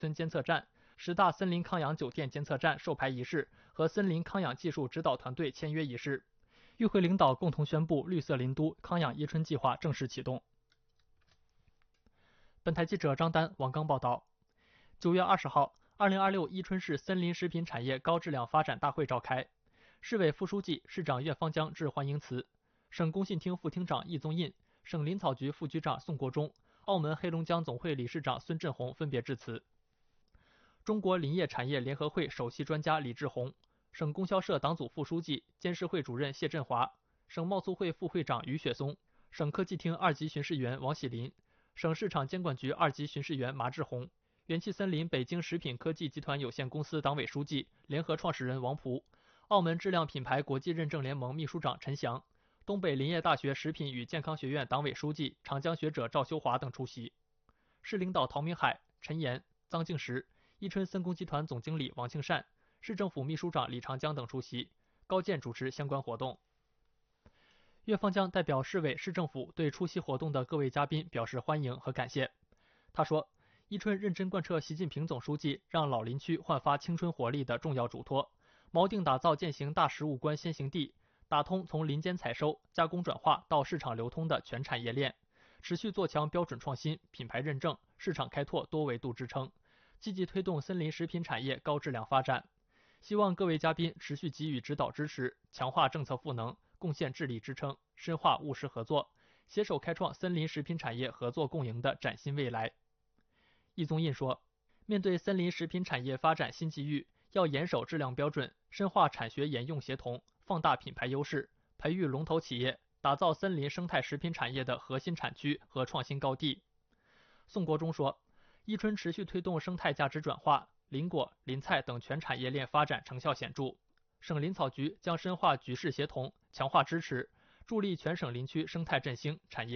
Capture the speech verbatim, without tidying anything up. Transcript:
村监测站、十大森林康养酒店监测站授牌仪式和森林康养技术指导团队签约仪式。与会领导共同宣布绿色林都康养伊春计划正式启动。本台记者张丹、王刚报道。九月二十号，二零二六伊春市森林食品产业高质量发展大会召开，市委副书记、市长岳方江致欢迎词，省工信厅副厅长易宗印、省林草局副局长宋国忠、澳门黑龙江总会理事长孙振宏分别致辞。中国林业产业联合会首席专家李志宏、省供销社党组副书记、监事会主任谢振华、省贸促会副会长于雪松、省科技厅二级巡视员王喜林、省市场监管局二级巡视员马志红、元气森林北京食品科技集团有限公司党委书记、联合创始人王璞、澳门质量品牌国际认证联盟秘书长陈翔、东北林业大学食品与健康学院党委书记、长江学者赵修华等出席。市领导陶明海、陈岩、臧敬实、伊春森工集团总经理王庆善、市政府秘书长李长江等出席，高健主持相关活动。岳方江代表市委市政府对出席活动的各位嘉宾表示欢迎和感谢。他说，伊春认真贯彻习近平总书记让老林区焕发青春活力的重要嘱托，锚定打造践行大实务关先行地，打通从林间采收、加工转化到市场流通的全产业链，持续做强标准创新、品牌认证、市场开拓多维度支撑，积极推动森林食品产业高质量发展。希望各位嘉宾持续给予指导支持，强化政策赋能，贡献智力支撑，深化务实合作，携手开创森林食品产业合作共赢的崭新未来。易宗印说，面对森林食品产业发展新机遇，要严守质量标准，深化产学研用协同，放大品牌优势，培育龙头企业，打造森林生态食品产业的核心产区和创新高地。宋国忠说，伊春持续推动生态价值转化，林果、林菜等全产业链发展成效显著。省林草局将深化局市协同，强化支持，助力全省林区生态振兴、产业